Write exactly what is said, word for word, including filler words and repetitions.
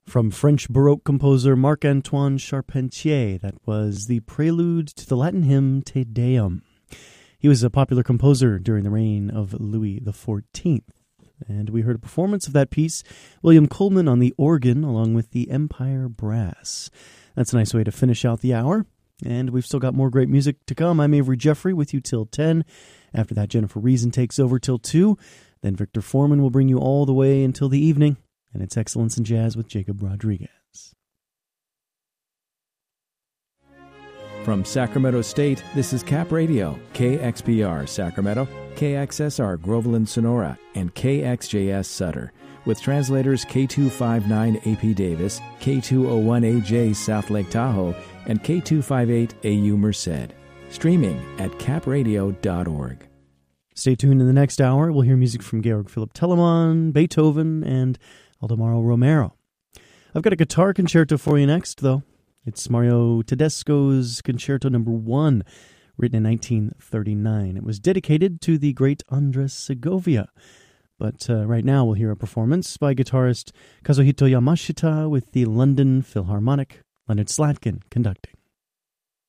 From French Baroque composer Marc-Antoine Charpentier, that was the prelude to the Latin hymn Te Deum. He was a popular composer during the reign of Louis the fourteenth, and we heard a performance of that piece, William Coleman on the organ, along with the Empire Brass. That's a nice way to finish out the hour, and we've still got more great music to come. I'm Avery Jeffrey with you till ten. After that, Jennifer Reason takes over till two. Then Victor Foreman will bring you all the way until the evening. And it's Excellence in Jazz with Jacob Rodriguez. From Sacramento State, this is Cap Radio, K X P R Sacramento, K X S R Groveland Sonora, and K X J S Sutter, with translators K two fifty-nine A P Davis, K two oh one A J South Lake Tahoe, and K two fifty-eight A U Merced. Streaming at cap radio dot org. Stay tuned in the next hour. We'll hear music from Georg Philipp Telemann, Beethoven, and Aldemaro Romero. I've got a guitar concerto for you next, though. It's Mario Tedesco's Concerto Number One, written in nineteen thirty-nine. It was dedicated to the great Andres Segovia. But uh, right now we'll hear a performance by guitarist Kazuhito Yamashita with the London Philharmonic, Leonard Slatkin conducting.